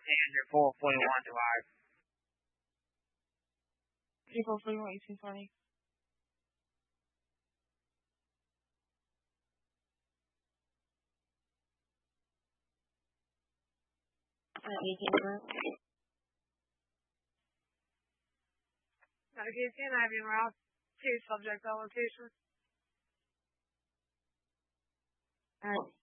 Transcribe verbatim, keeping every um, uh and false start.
Alexander, four forty-one Drive. April forty-one, eighteen twenty. eighteen twenty. Medication, I have you route two subject allocation. Alright.